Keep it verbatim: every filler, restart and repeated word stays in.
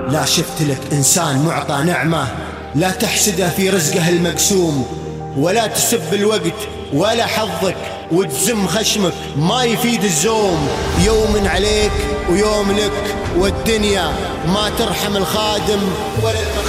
لا شفت لك إنسان معطى نعمة لا تحسده في رزقه المقسوم، ولا تسب الوقت ولا حظك وتزم خشمك ما يفيد الزوم. يوم عليك ويوم لك والدنيا ما ترحم الخادم ولا